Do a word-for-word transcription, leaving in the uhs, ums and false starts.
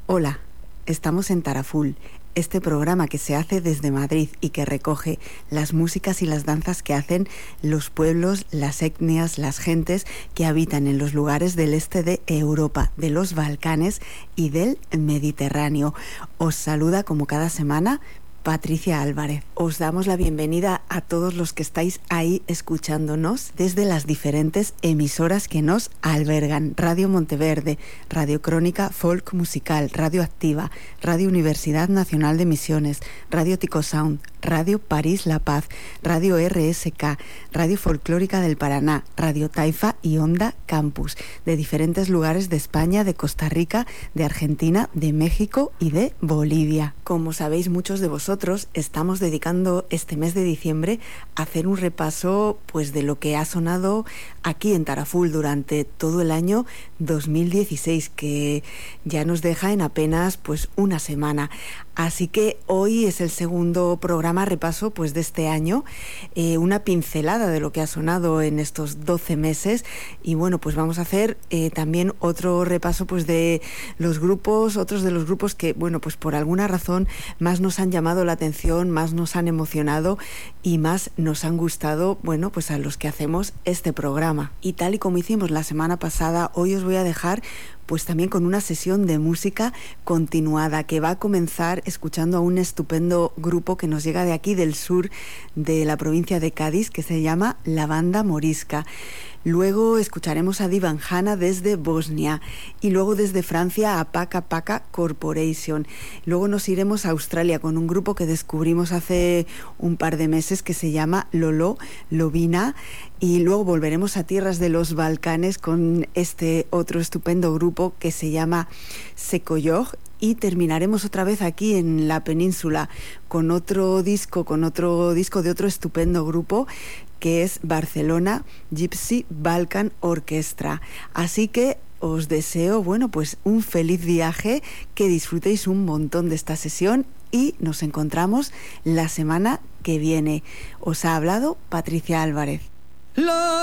Hola, estamos en Taraful, este programa que se hace desde Madrid y que recoge las músicas y las danzas que hacen los pueblos, las etnias, las gentes que habitan en los lugares del este de Europa, de los Balcanes y del Mediterráneo. Os saluda como cada semana Patricia Álvarez. Os damos la bienvenida a todos los que estáis ahí escuchándonos desde las diferentes emisoras que nos albergan: Radio Monteverde, Radio Crónica Folk Musical, Radio Activa, Radio Universidad Nacional de Misiones, Radio Tico Sound, Radio París La Paz, Radio R S K, Radio Folclórica del Paraná, Radio Taifa y Onda Campus, de diferentes lugares de España, de Costa Rica, de Argentina, de México y de Bolivia. Como sabéis muchos de vosotros, estamos dedicando este mes de diciembre a hacer un repaso pues de lo que ha sonado aquí en Taraful durante todo el año dos mil dieciséis, que ya nos deja en apenas pues una semana. Así que hoy es el segundo programa repaso pues de este año, eh, una pincelada de lo que ha sonado en estos doce meses, y bueno, pues vamos a hacer eh, también otro repaso pues de los grupos, otros de los grupos que bueno, pues por alguna razón más nos han llamado la atención, más nos han emocionado y más nos han gustado, bueno, pues a los que hacemos este programa. Y tal y como hicimos la semana pasada, hoy os voy a dejar pues también con una sesión de música continuada que va a comenzar escuchando a un estupendo grupo que nos llega de aquí del sur de la provincia de Cádiz, que se llama La Banda Morisca. Luego escucharemos a Divan Hanna desde Bosnia y luego desde Francia a Paca Paca Corporation. Luego nos iremos a Australia con un grupo que descubrimos hace un par de meses que se llama Lolo Lovina, y luego volveremos a tierras de los Balcanes con este otro estupendo grupo que se llama Sekoyog. Y terminaremos otra vez aquí en la península con otro disco, con otro disco de otro estupendo grupo que es Barcelona Gypsy Balkan Orchestra. Así que os deseo, bueno, pues un feliz viaje, que disfrutéis un montón de esta sesión y nos encontramos la semana que viene. Os ha hablado Patricia Álvarez. La